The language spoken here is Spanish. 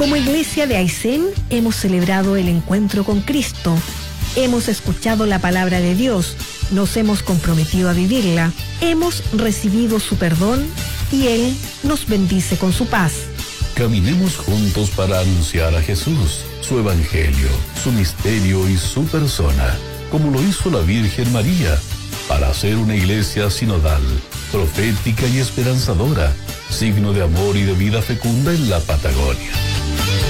Como iglesia de Aysén hemos celebrado el encuentro con Cristo, hemos escuchado la palabra de Dios, nos hemos comprometido a vivirla, hemos recibido su perdón y Él nos bendice con su paz. Caminemos juntos para anunciar a Jesús, su evangelio, su misterio y su persona, como lo hizo la Virgen María, para hacer una iglesia sinodal, profética y esperanzadora, signo de amor y de vida fecunda en la Patagonia.